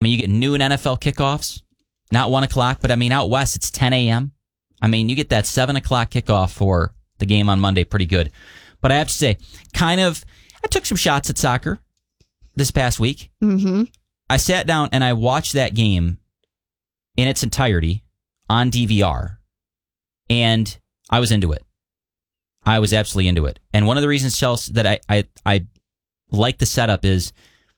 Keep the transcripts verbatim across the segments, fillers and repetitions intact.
mean, you get noon N F L kickoffs, not one o'clock, but I mean, out west, it's ten a.m. I mean, you get that seven o'clock kickoff for the game on Monday, pretty good. But I have to say, kind of, I took some shots at soccer this past week. Mm-hmm. I sat down and I watched that game in its entirety on D V R, and I was into it. I was absolutely into it. And one of the reasons, Chelsea, that I, I, I like the setup is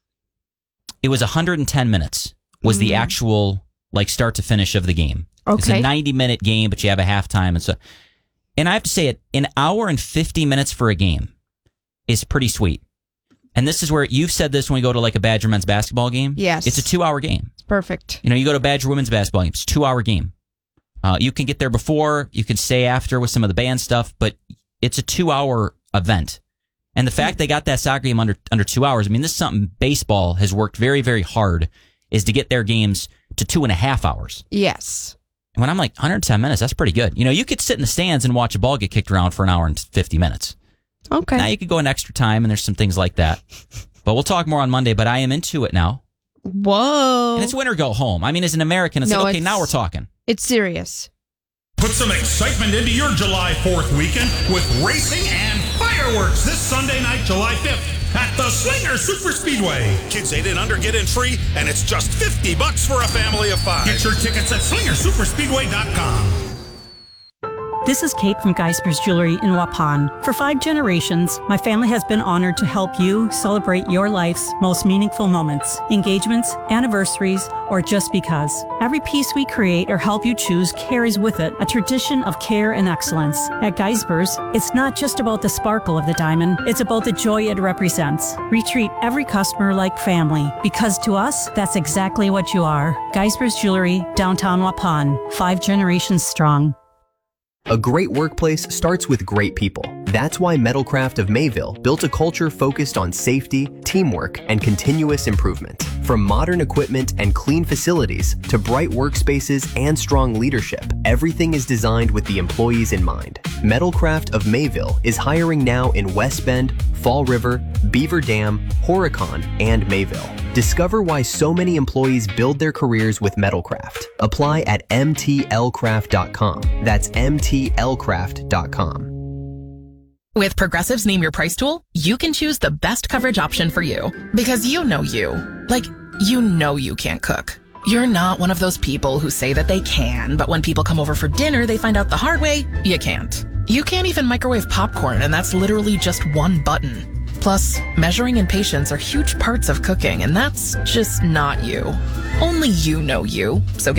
it was one hundred ten minutes was mm-hmm. the actual like start to finish of the game. Okay. It's a ninety minute game, but you have a halftime and so. And I have to say it, an hour and fifty minutes for a game is pretty sweet. And this is where you've said this when we go to like a Badger men's basketball game. Yes. It's a two hour game. It's perfect. You know, you go to Badger women's basketball game, it's a two hour game. Uh, you can get there before, you can stay after with some of the band stuff, but it's a two hour event. And the fact they got that soccer game under under two hours, I mean, this is something baseball has worked very, very hard, is to get their games to two and a half hours. Yes. And when I'm like one hundred ten minutes, that's pretty good. You know, you could sit in the stands and watch a ball get kicked around for an hour and fifty minutes. Okay. Now you could go an extra time, and there's some things like that. But we'll talk more on Monday, but I am into it now. Whoa. And it's win or go home. I mean, as an American, it's no, like, okay, it's, now we're talking. It's serious. Put some excitement into your July fourth weekend with racing and fireworks this Sunday night, July fifth. At the Slinger Super Speedway. Kids eight and under get in free, and it's just fifty bucks for a family of five. Get your tickets at slinger super speedway dot com. This is Kate from Geisper's Jewelry in Waupun. For five generations, my family has been honored to help you celebrate your life's most meaningful moments, engagements, anniversaries, or just because. Every piece we create or help you choose carries with it a tradition of care and excellence. At Geisper's, it's not just about the sparkle of the diamond, it's about the joy it represents. We treat every customer like family, because to us, that's exactly what you are. Geisper's Jewelry, downtown Waupun, five generations strong. A great workplace starts with great people. That's why Metalcraft of Mayville built a culture focused on safety, teamwork, and continuous improvement. From modern equipment and clean facilities to bright workspaces and strong leadership, everything is designed with the employees in mind. Metalcraft of Mayville is hiring now in West Bend, Fall River, Beaver Dam, Horicon, and Mayville. Discover why so many employees build their careers with Metalcraft. Apply at m t l craft dot com. That's m t l craft dot com. With Progressive's Name Your Price tool, you can choose the best coverage option for you. Because you know you. Like, you know you can't cook. You're not one of those people who say that they can, but when people come over for dinner, they find out the hard way, you can't. You can't even microwave popcorn, and that's literally just one button. Plus, measuring and patience are huge parts of cooking, and that's just not you. Only you know you. So get